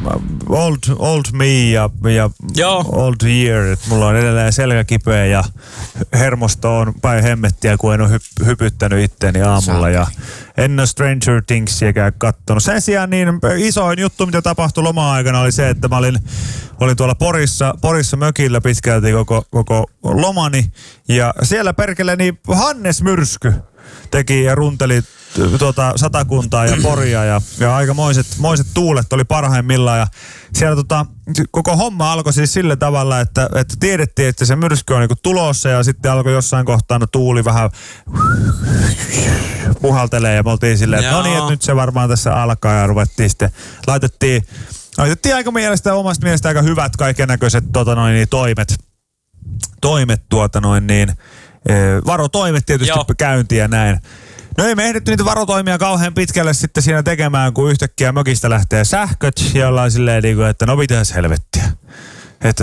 old me ja old year, että mulla on edelleen selkä kipeä ja hermosto on päin hemmettiä, kun en ole hypyttänyt itteeni aamulla ja en ole Stranger Thingsiäkään kattonut. Sen sijaan niin isoin juttu, mitä tapahtui loma-aikana oli se, että mä olin tuolla Porissa mökillä pitkälti koko lomani ja siellä perkele niin Hannes Myrsky teki ja runteli Satakuntaa ja Poria ja aikamoiset tuulet oli parhaimmillaan ja siellä koko homma alkoi siis sillä tavalla, että tiedettiin, että se myrsky on niinku tulossa ja sitten alkoi jossain kohtaa tuuli vähän puhaltelee ja me oltiin silleen, että no niin, että nyt se varmaan tässä alkaa ja ruvettiin sitten, laitettiin omasta mielestä aika hyvät kaikennäköiset varotoimet tietysti käyntiin ja näin. No ei me ehditty niitä varotoimia kauhean pitkälle sitten siinä tekemään, kun yhtäkkiä mökistä lähtee sähköt ja ollaan silleen, että no mitäs helvettiä. Että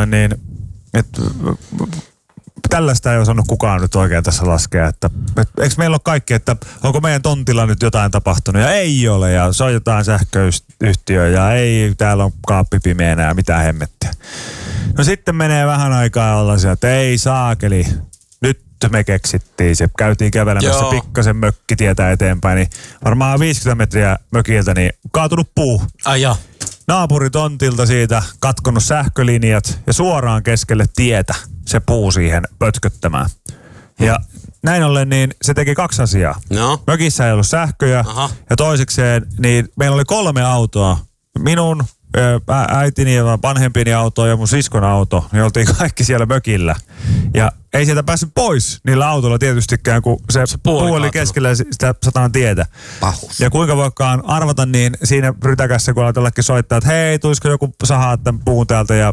tällaista ei osannut kukaan nyt oikein tässä laskea, että eikö meillä ole kaikki, että onko meidän tontilla nyt jotain tapahtunut ja ei ole ja soitetaan sähköyhtiöön ja ei täällä on kaappi pimeänä ja mitään hemmettiä. No sitten menee vähän aikaa olla sieltä, että ei saakeli. Me keksittiin se. Käytiin kävelemässä pikkasen mökkitietä eteenpäin, niin varmaan 50 metriä mökiltä niin kaatunut puu. Naapuritontilta siitä katkonut sähkölinjat ja suoraan keskelle tietä se puu siihen pötköttämään. Ja näin ollen niin se teki 2 asiaa. No. Mökissä ei ollut sähköjä ja toisekseen niin meillä oli 3 autoa. Minun, äitini ja vanhempieni auto ja mun siskon auto, niin oltiin kaikki siellä mökillä. Ja ei sieltä päässyt pois niillä autoilla tietystikään, kun se puu oli keskellä sitä satanan tietä. Pahus. Ja kuinka voikaan arvata, niin siinä rytäkässä, kun ajatellakin soittaa, että hei, tulisiko joku sahaa tämän puun täältä ja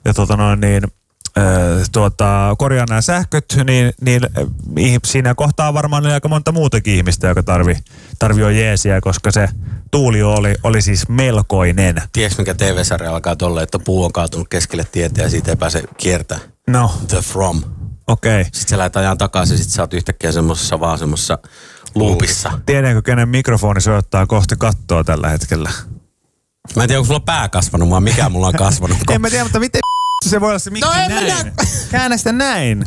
korjaa nämä sähköt, niin siinä kohtaa varmaan oli aika monta muutakin ihmistä, joka tarvii jeesiä, koska se tuuli oli siis melkoinen. Tiedätkö, mikä TV-sarja alkaa tolle, että puu on kaatunut keskelle tietä ja siitä ei pääse kiertämään? No. The From. Okei. Okay. Sitten sä lähdet ajan takaisin, sitten sä oot yhtäkkiä semmoisessa loopissa. Tiedänkö, kenen mikrofoni soittaa kohti kattoa tällä hetkellä? Mä en tiedä, onko sulla pää kasvanut, vaan mikä mulla on kasvanut. En mä tiedä, mutta miten se voi olla se mikki näin? Käännä sitä näin.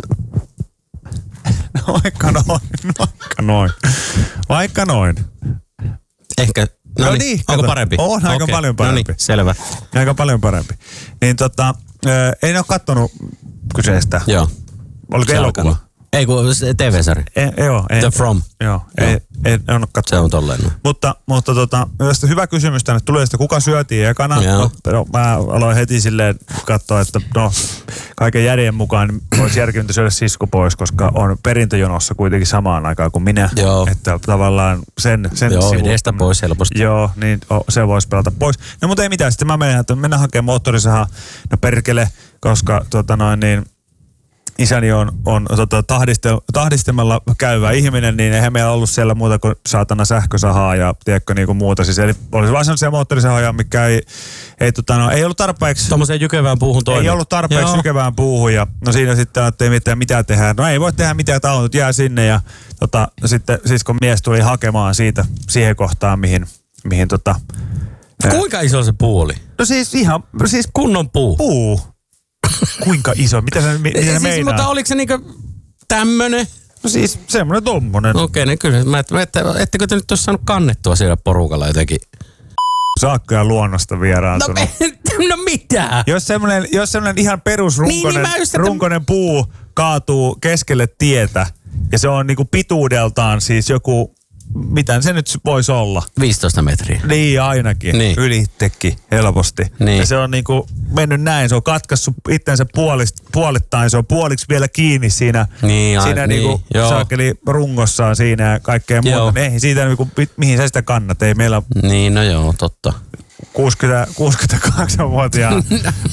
Vaikka noin. Ehkä, no niin, onko parempi? On aika paljon parempi. No niin, selvä. Aika paljon parempi. Niin en ole kattonut kyseistä. Joo. Oliko elokuva? Ei kun TV-sarja. Joo. The From. Joo. En ole kattonut. Se on tolleen. Mutta hyvä kysymys tänne tulee, että kuka syötiin ekana. No, mä aloin heti silleen katsoa, että kaiken järjen mukaan olisi järkevintä syödä sisko pois, koska on perintöjonossa kuitenkin samaan aikaan kuin minä. Joo. Että tavallaan sen joo, edestä pois helposti. Joo, niin se voisi pelata pois. No mutta ei mitään, sitten mä mennään hakemaan moottorisahaa. No perkele, koska isäni on tahdistemalla käyvä ihminen, niin eihän meillä ollut siellä muuta kuin saatana sähkösahaa ja tiedätkö niinku muuta. Siis eli olisi vaan sellaisia moottorisahoja, mikä ei ollut tarpeeksi. Tuommoiseen jykevään puuhun toimii. Ei ollut tarpeeksi jykevään puuhun ja no siinä sitten ei mitään tehdä. No ei voi tehdä mitään, autot jää sinne ja sitten siskon mies tuli hakemaan siitä siihen kohtaan, mihin kuinka iso se puu oli? No siis kunnon puu. Puu. Kuinka iso? Mitä se meinaa? Mutta oliko se niinku tämmönen? No siis semmonen tommonen. Okei, niin kyllä. Ettekö te nyt ole saanut kannettua siellä porukalla jotenkin? Saakkoja luonnosta vieraantunut. No mitä? Jos semmonen ihan perusrunkonen puu kaatuu keskelle tietä ja se on niinku pituudeltaan siis joku, mitä se nyt voisi olla? 15 metriä. Niin ainakin. Niin. Ylittekin helposti. Niin. Ja se on niinku mennyt näin. Se on katkaissut itsensä puolittain. Se on puoliksi vielä kiinni siinä niinku saakeli rungossaan siinä ja kaikkea muuta. Ei siitä niinku, mihin sä sitä kannat. Ei meillä... Niin, no joo, totta. 68-vuotiaan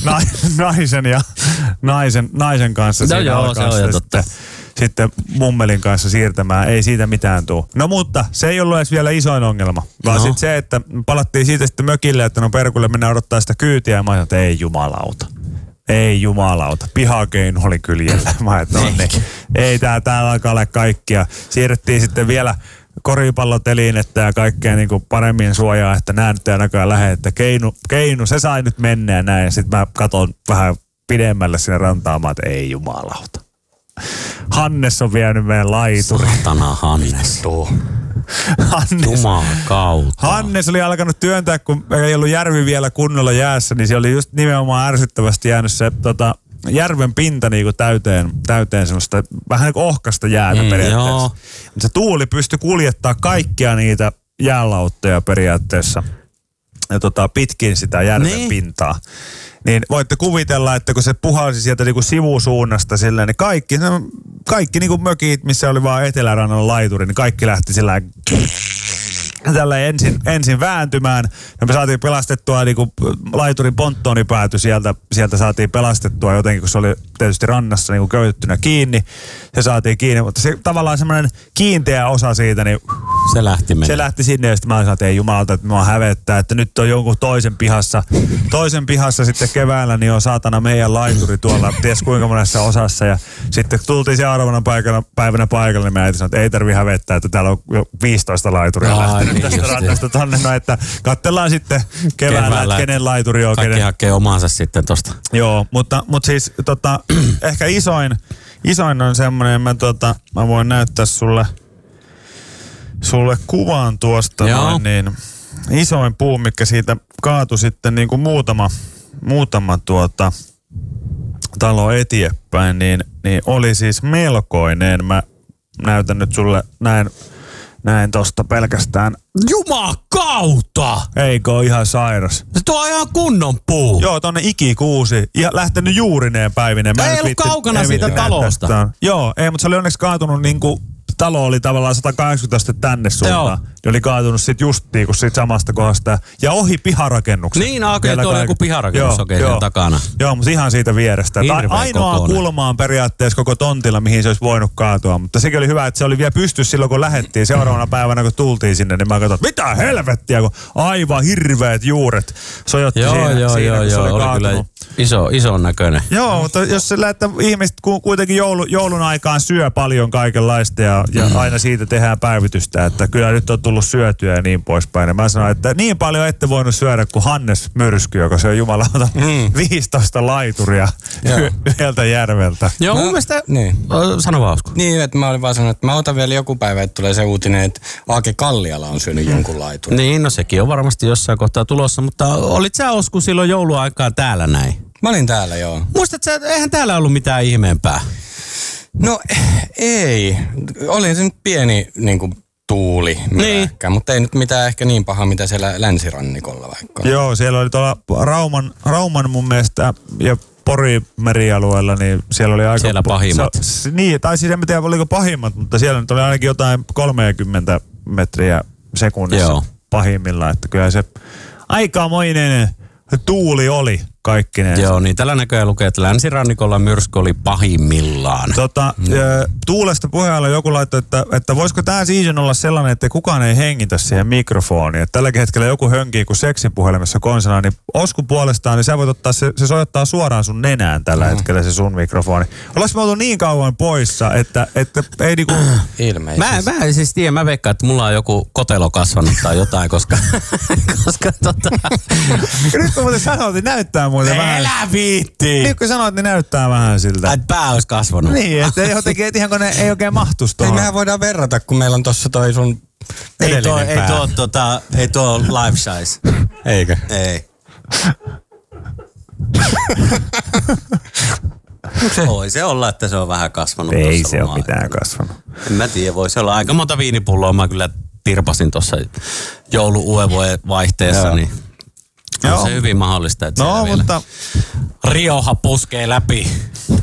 naisen kanssa. No joo, se on jo totta. Sitten mummelin kanssa siirtämään. Ei siitä mitään tule. No mutta se ei ollut edes vielä isoin ongelma. Vaan sitten se, että palattiin siitä sitten mökille, että no perkulle mennään odottaa sitä kyytiä. Ja mä ajattelin, että ei jumalauta. Pihakeino oli kyljellä. Mä ajattelin, että ei täällä alkaa olla kaikkia. Siirrettiin sitten vielä koripallotelinettä ja kaikkea niin kuin paremmin suojaa, että nää nyt ei ainakaan lähde, että keinu, se sai nyt mennä ja näin. Ja sit mä katon vähän pidemmälle sinne rantaamaan, että ei jumalauta. Hannes on vienyt meidän laituri. Satana Hannes. Hannes oli alkanut työntää, kun ei ollut järvi vielä kunnolla jäässä, niin se oli just nimenomaan ärsyttävästi jäänyt se järven pinta niinku täyteen semmoista vähän niin kuin ohkasta jäätä periaatteessa. Mutta se tuuli pystyi kuljettaa kaikkia niitä jäälauttoja periaatteessa ja pitkin sitä järven pintaa. Niin voitte kuvitella, että kun se puhalsi sieltä niinku sivusuunnasta silleen, niin kaikki niinku mökit, missä oli vaan etelärannan laituri, niin kaikki lähti sillä tällä ensin vääntymään. Ja me saatiin pelastettua, niinku laiturin ponttoni päätyi sieltä saatiin pelastettua jotenkin, kun se oli tietysti rannassa niinku köytettynä kiinni. Se saatiin kiinni, mutta se tavallaan semmoinen kiinteä osa siitä, niin se lähti sinne ja sitten mä sanoin, että ei jumalta, että mua hävettää, että nyt on jonkun toisen pihassa sitten keväällä, niin on saatana meidän laituri tuolla, ties kuinka monessa osassa. Ja sitten tultiin seuraavana päivänä paikalle, niin mä äiti sanoi, että ei tarvi hävettää, että täällä on jo 15 laituria lähtenyt tästä rannasta tonne. No, että katsellaan sitten keväällä, että kenen laituri on. Kaikki hakee omansa sitten tosta. Joo, mutta siis ehkä isoin on semmoinen, mä voin näyttää sulle kuvan tuosta noin, niin isoin puu, mikä siitä kaatui sitten niin kuin muutama talo eteenpäin, niin oli siis melkoinen. Mä näytän nyt sulle näin tosta pelkästään. Jumakauta! Eikö ole ihan sairas? Se tuo on ihan kunnon puu. Joo, tonne ikikuusi. Ja lähtenyt juurineen päivineen. Tämä ei ollut kaukana siitä talosta. Joo, ei, mutta se oli onneksi kaatunut niinku, talo oli tavallaan 180 astetta tänne suuntaan. Ne oli kaatunut sit justiin, kun siitä samasta kohdasta. Ja ohi piharakennuksen. Niin, tuolla joku piharakennus sen takana. Joo, mutta ihan siitä vierestä. Ainoa kulma on periaatteessa koko tontilla, mihin se olisi voinut kaatua. Mutta sekin oli hyvä, että se oli vielä pystyssä silloin, kun lähdettiin. Seuraavana päivänä, kun tultiin sinne, niin mä katsoin, että mitä helvettiä, kun aivan hirveät juuret sojotti siinä, kun se oli kaatunut. Iso näköinen. Joo, mutta jos sillä, että ihmiset kuitenkin joulun aikaan syö paljon kaikenlaista ja aina siitä tehdään päivitystä, että kyllä nyt on tullut syötyä ja niin poispäin. Ja mä sanoin, että niin paljon ette voinut syödä kuin Hannes myrsky, joka se on jumalauta 15 laituria yhdeltä järveltä. Joo, mun mielestä... Niin. Sano vaan, Osku. Niin, että mä olin vaan sanonut, että mä otan vielä joku päivä, että tulee se uutinen, että Aake Kalliala on syönyt jonkun laiturin. Niin, no sekin on varmasti jossain kohtaa tulossa, mutta olit sä, Osku, silloin jouluaikaan täällä näin? Mä olin täällä, joo. Muistatko sä, eihän täällä ollut mitään ihmeempää? No ei. Oli se nyt pieni niinku tuuli ehkä, mutta ei nyt mitään ehkä niin paha, mitä siellä länsirannikolla vaikka. Joo, siellä oli tuolla Rauman mun mielestä ja Porin merialueella, niin siellä oli aika... Siellä pahimmat. Niin, tai siis en tiedä oliko pahimmat, mutta siellä nyt oli ainakin jotain 30 metriä sekunnissa pahimmillaan, että kyllä se aikamoinen tuuli oli kaikkineen. Joo, niin tällä näköjään lukee, että länsirannikolla myrsky oli pahimmillaan. Tuulesta puheella joku laittoi, että voisiko tämä season olla sellainen, että kukaan ei hengitä siihen mikrofoniin. Että tälläkin hetkellä joku hönkii kuin seksipuhelimessa konsana, niin Osku puolestaan, niin sä voit ottaa, se soittaa suoraan sun nenään tällä hetkellä se sun mikrofoni. Ollaanko me oltu niin kauan poissa, että ei niinku... Ilmeisesti. Mä en siis tiedä, mä veikkaan, että mulla on joku kotelo kasvanut tai jotain, koska Nyt kun muuten sanoit, niin näyttää muuten vähän. Elä viittiin! Nyt kun sanoit, niin näyttää vähän siltä. Että pää olisi kasvanut. Niin, että jotenkin, että ihan kun ne ei oikein mahtuisi tuohon. Ei mehän voidaan verrata, kun meillä on tossa toi sun edellinen pää. Ei tuo life size. Eikö? Ei. Voi se olla, että se on vähän kasvanut. Ei se ole mitään kasvanut. En mä tiedä, voisi olla aika monta viinipulloa. Mä kyllä tirpasin tuossa joulu-uuden vaihteessa, niin on se hyvin mahdollista, että mutta Rioha puskee läpi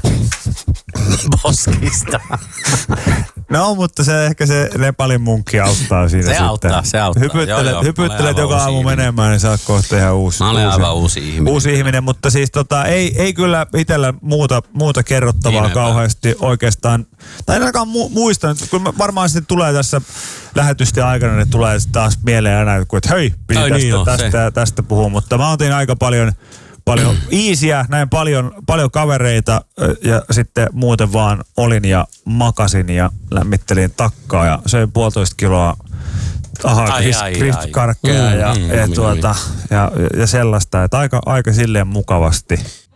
poskista. No, mutta se ehkä se Nepalin munkki auttaa siinä sitten. Se auttaa. Hypyttelet joka aamu menemään, niin saat kohta ihan uusi. Mä olen aivan uusi ihminen. Uusi ihminen, mutta siis ei kyllä itsellä muuta kerrottavaa niin kauheasti oikeastaan. Tai ainakaan muistan, kun varmaan sitten tulee tässä lähetysten aikana, niin tulee taas mieleen aina, että hei, piti tästä puhua. Mutta mä otin aika paljon paljon easyä, näin paljon kavereita ja sitten muuten vaan olin ja makasin ja lämmittelin takkaa ja söin 1,5 kiloa crisp-karkkeja ja sellaista, että aika silleen mukavasti.